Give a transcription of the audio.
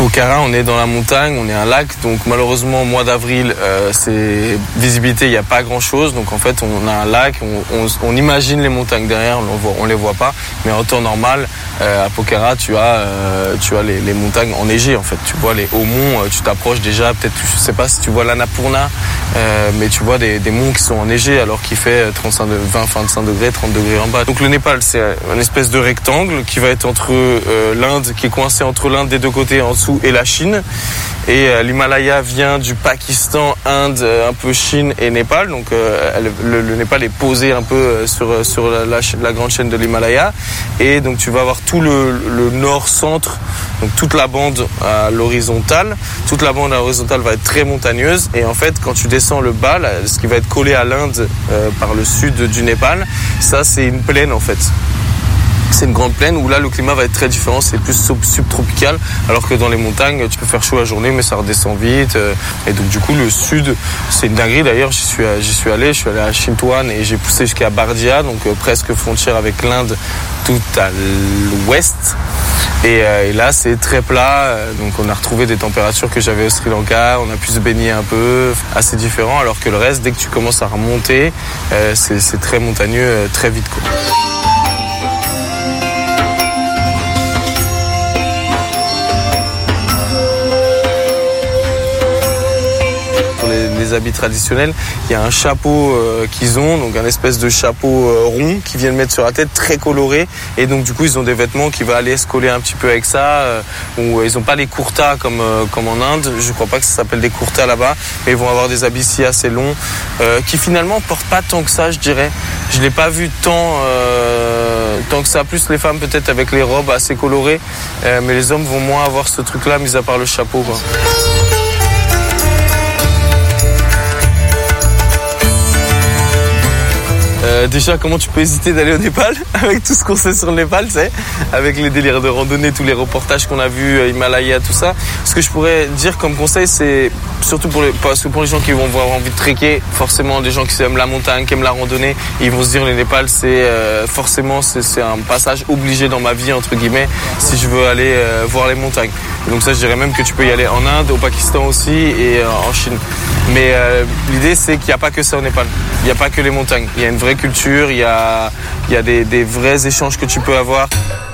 Pokhara, on est dans la montagne, on est un lac, donc malheureusement au mois d'avril, c'est visibilité, il n'y a pas grand chose, donc en fait on a un lac, on imagine les montagnes derrière, on les voit pas, mais en temps normal, à Pokhara, tu as les montagnes enneigées en fait, tu vois les hauts monts, tu t'approches déjà, peut-être, je sais pas si tu vois l'Annapurna, mais tu vois des monts qui sont enneigés alors qu'il fait 25 degrés, 30 degrés en bas. Donc le Népal, c'est une espèce de rectangle qui va être entre l'Inde, qui est coincé entre l'Inde des deux côtés en dessous et la Chine. Et l'Himalaya vient du Pakistan, Inde, un peu Chine et Népal. Donc le Népal est posé un peu sur la grande chaîne de l'Himalaya. Et donc tu vas avoir tout le nord-centre, donc toute la bande à l'horizontale. Toute la bande à l'horizontale va être très montagneuse. Et en fait, quand tu descends le bas, là, ce qui va être collé à l'Inde par le sud du Népal, ça c'est une plaine en fait. C'est une grande plaine où là le climat va être très différent, c'est plus subtropical, alors que dans les montagnes tu peux faire chaud la journée mais ça redescend vite. Et donc du coup le sud c'est une dinguerie. D'ailleurs j'y suis allé à Chintwan et j'ai poussé jusqu'à Bardia, donc presque frontière avec l'Inde tout à l'ouest. Et là c'est très plat, donc on a retrouvé des températures que j'avais au Sri Lanka, on a pu se baigner un peu, assez différent, alors que le reste dès que tu commences à remonter c'est très montagneux très vite quoi. Les habits traditionnels, il y a un chapeau qu'ils ont, donc un espèce de chapeau rond qu'ils viennent mettre sur la tête, très coloré, et donc du coup ils ont des vêtements qui vont aller se coller un petit peu avec ça, où ils n'ont pas les kurtas comme en Inde, je crois pas que ça s'appelle des kurtas là-bas, mais ils vont avoir des habits ici assez longs, qui finalement portent pas tant que ça, je dirais. Je l'ai pas vu tant que ça, plus les femmes peut-être avec les robes assez colorées, mais les hommes vont moins avoir ce truc-là, mis à part le chapeau quoi. Déjà, comment tu peux hésiter d'aller au Népal avec tout ce qu'on sait sur le Népal, tu sais, avec les délires de randonnée, tous les reportages qu'on a vus, Himalaya, tout ça. Ce que je pourrais dire comme conseil, c'est surtout parce que pour les gens qui vont avoir envie de trekker, forcément des gens qui aiment la montagne, qui aiment la randonnée, ils vont se dire le Népal, c'est forcément c'est un passage obligé dans ma vie entre guillemets si je veux aller voir les montagnes. Et donc ça, je dirais même que tu peux y aller en Inde, au Pakistan aussi et en Chine. Mais l'idée, c'est qu'il n'y a pas que ça au Népal. Il n'y a pas que les montagnes. Il y a une vraie culture, il y a des vrais échanges que tu peux avoir.